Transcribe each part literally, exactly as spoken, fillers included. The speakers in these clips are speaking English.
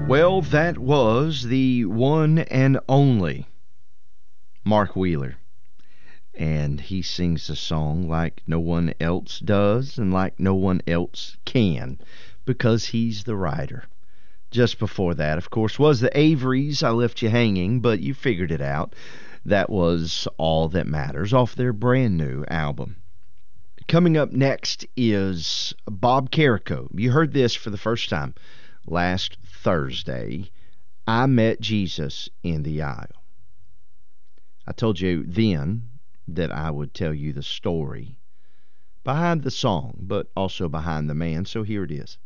Well, that was the one and only Mark Wheeler. And he sings the song like no one else does and like no one else can, because he's the writer. Just before that, of course, was the Averys, I Left You Hanging, but you figured it out. That was All That Matters off their brand new album. Coming up next is Bob Carrico. You heard this for the first time last Thursday. I Met Jesus in the Aisle. I told you then that I would tell you the story behind the song, but also behind the man, so here it is.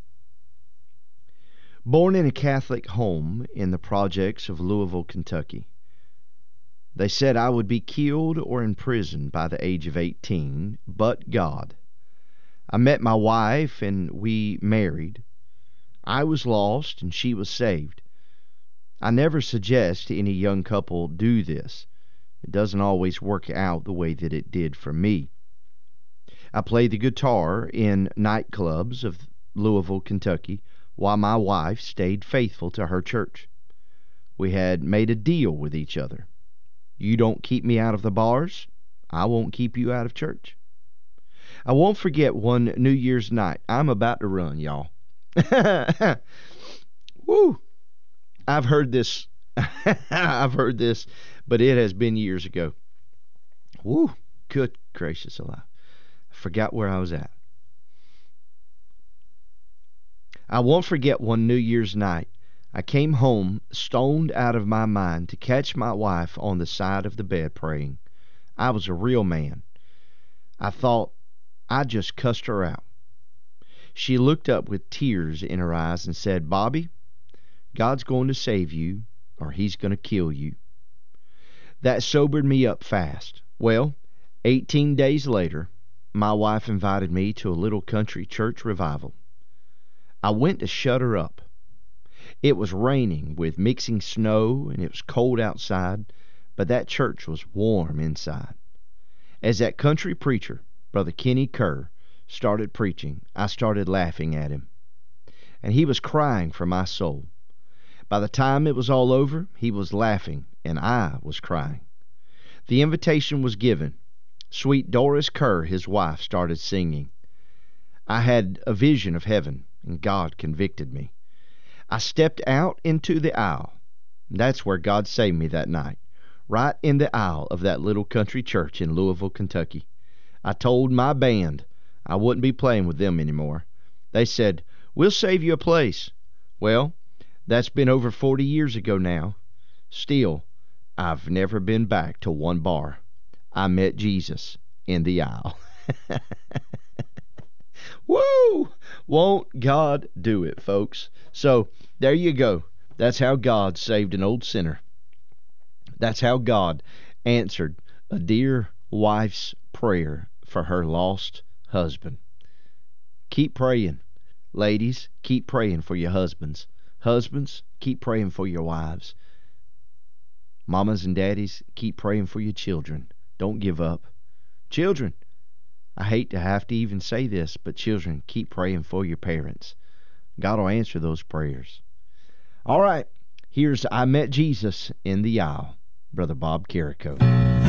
Born in a Catholic home in the projects of Louisville, Kentucky, they said I would be killed or imprisoned by the age of eighteen, but God. I met my wife and we married. I was lost and she was saved. I never suggest any young couple do this. It doesn't always work out the way that it did for me. I played the guitar in nightclubs of Louisville, Kentucky, while my wife stayed faithful to her church. We had made a deal with each other. You don't keep me out of the bars, I won't keep you out of church. I won't forget one New Year's night. I'm about to run, y'all. Woo! I've heard this. I've heard this, but it has been years ago. Woo! Good gracious alive. I forgot where I was at. I won't forget one New Year's night. I came home stoned out of my mind to catch my wife on the side of the bed praying. I was a real man. I thought I just cussed her out. She looked up with tears in her eyes and said, Bobby, God's going to save you or he's going to kill you. That sobered me up fast. Well, eighteen days later, my wife invited me to a little country church revival. I went to shut her up. It was raining with mixing snow, and it was cold outside, but that church was warm inside. As that country preacher, Brother Kenny Kerr, started preaching, I started laughing at him. And he was crying for my soul. By the time it was all over, he was laughing, and I was crying. The invitation was given. Sweet Doris Kerr, his wife, started singing. I had a vision of heaven, and God convicted me. I stepped out into the aisle. That's where God saved me that night, right in the aisle of that little country church in Louisville, Kentucky. I told my band I wouldn't be playing with them anymore. They said, we'll save you a place. Well, that's been over forty years ago now. Still, I've never been back to one bar. I met Jesus in the aisle. Woo! Won't God do it, folks? So, there you go. That's how God saved an old sinner. That's how God answered a dear wife's prayer for her lost husband. Keep praying. Ladies, keep praying for your husbands. Husbands, keep praying for your wives. Mamas and daddies, keep praying for your children. Don't give up. Children, I hate to have to even say this, but children, keep praying for your parents. God will answer those prayers. All right, here's I Met Jesus in the Aisle, Brother Bob Carrico.